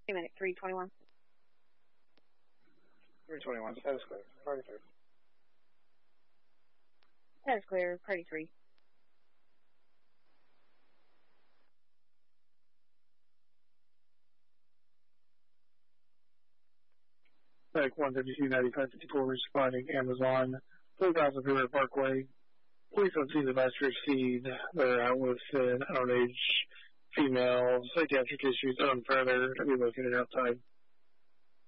Minute 321. 321, status clear. Party 3. That is clear. Party 3. Back 152-95-54 responding Amazon, 4000 River Parkway. Police on scene advised to proceed. They're out with an out-of-age female, psychiatric issues on further to be located outside.